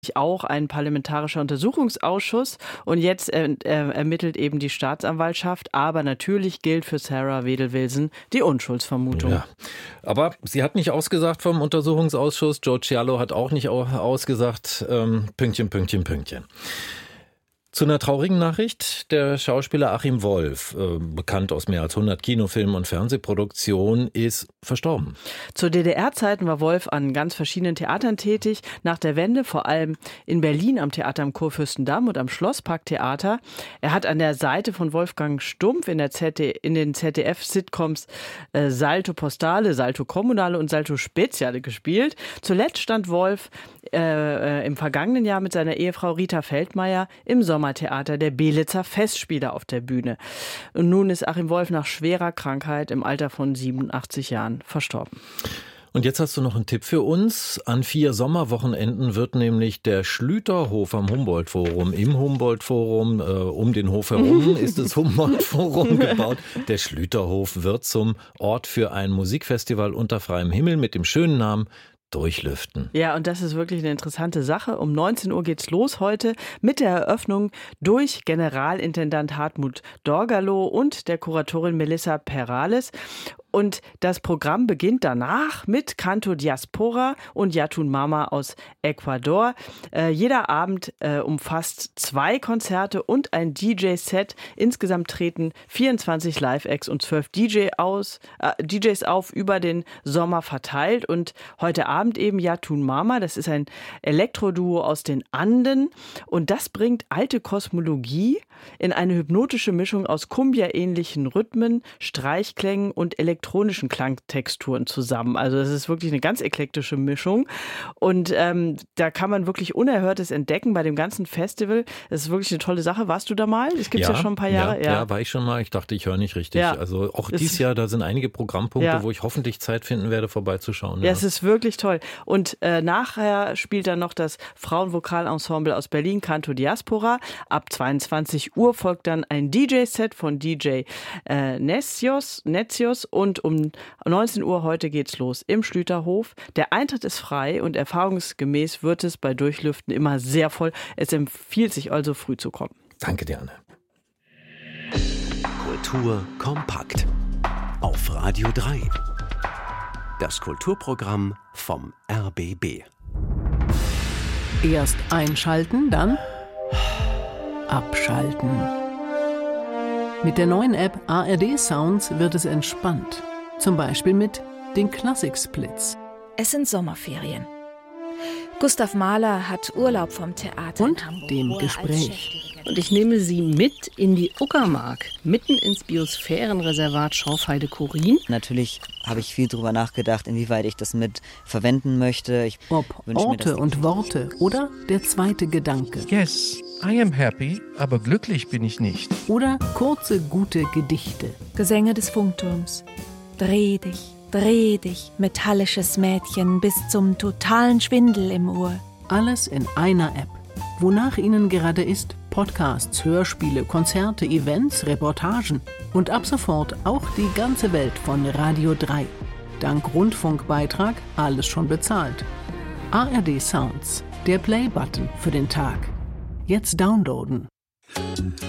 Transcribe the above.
auch ein parlamentarischer Untersuchungsausschuss und jetzt ermittelt eben die Staatsanwaltschaft, aber natürlich gilt für Sarah Wedel-Wilson die Unschuldsvermutung. Ja. Aber sie hat nicht ausgesagt vom Untersuchungsausschuss, Joe Cialo hat auch nicht ausgesagt, Pünktchen. Zu einer traurigen Nachricht. Der Schauspieler Achim Wolf, bekannt aus mehr als 100 Kinofilmen und Fernsehproduktionen, ist verstorben. Zu DDR-Zeiten war Wolf an ganz verschiedenen Theatern tätig. Nach der Wende vor allem in Berlin am Theater am Kurfürstendamm und am Schlossparktheater. Er hat an der Seite von Wolfgang Stumpf in den ZDF-Sitcoms Salto Postale, Salto Kommunale und Salto Speziale gespielt. Zuletzt stand Wolf im vergangenen Jahr mit seiner Ehefrau Rita Feldmeier im Sommertheater der Belitzer Festspiele auf der Bühne. Und nun ist Achim Wolf nach schwerer Krankheit im Alter von 87 Jahren verstorben. Und jetzt hast du noch einen Tipp für uns. An 4 Sommerwochenenden wird nämlich der Schlüterhof am Humboldt-Forum, im Humboldt-Forum, um den Hof herum ist das Humboldt-Forum gebaut. Der Schlüterhof wird zum Ort für ein Musikfestival unter freiem Himmel mit dem schönen Namen Durchlüften. Ja, und das ist wirklich eine interessante Sache. Um 19 Uhr geht's los heute mit der Eröffnung durch Generalintendant Hartmut Dorgalow und der Kuratorin Melissa Perales. Und das Programm beginnt danach mit Canto Diaspora und Yatun Mama aus Ecuador. Jeder Abend umfasst 2 Konzerte und ein DJ-Set. Insgesamt treten 24 Live-Acts und 12 DJs auf, über den Sommer verteilt. Und heute Abend eben Yatun Mama, das ist ein Elektroduo aus den Anden. Und das bringt alte Kosmologie in eine hypnotische Mischung aus Cumbia-ähnlichen Rhythmen, Streichklängen und elektronischen Klangtexturen zusammen. Also das ist wirklich eine ganz eklektische Mischung und da kann man wirklich Unerhörtes entdecken bei dem ganzen Festival. Das ist wirklich eine tolle Sache. Warst du da mal? Das gibt es ja schon ein paar Jahre. Ja, war ich schon mal. Ich dachte, ich höre nicht richtig. Ja. Also auch dieses Jahr, da sind einige Programmpunkte, wo ich hoffentlich Zeit finden werde, vorbeizuschauen. Ja, es ist wirklich toll. Und nachher spielt dann noch das Frauenvokalensemble aus Berlin, Canto Diaspora. Ab 22 Uhr folgt dann ein DJ-Set von DJ Netzios und um 19 Uhr heute geht's los im Schlüterhof. Der Eintritt ist frei und erfahrungsgemäß wird es bei Durchlüften immer sehr voll. Es empfiehlt sich also früh zu kommen. Danke dir, Anne. Kultur kompakt auf Radio 3. Das Kulturprogramm vom RBB. Erst einschalten, dann abschalten. Mit der neuen App ARD Sounds wird es entspannt. Zum Beispiel mit den Klassik-Splits. Es sind Sommerferien. Gustav Mahler hat Urlaub vom Theater und in Hamburg, dem Gespräch. Und ich nehme Sie mit in die Uckermark, mitten ins Biosphärenreservat Schorfheide-Chorin. Natürlich habe ich viel drüber nachgedacht, inwieweit ich das mit verwenden möchte. Ob Orte und Worte oder der zweite Gedanke. Yes, I am happy, aber glücklich bin ich nicht. Oder kurze, gute Gedichte. Gesänge des Funkturms. Dreh dich, metallisches Mädchen, bis zum totalen Schwindel im Ohr. Alles in einer App. Wonach Ihnen gerade ist, Podcasts, Hörspiele, Konzerte, Events, Reportagen und ab sofort auch die ganze Welt von Radio 3. Dank Rundfunkbeitrag alles schon bezahlt. ARD Sounds, der Play-Button für den Tag. Jetzt downloaden.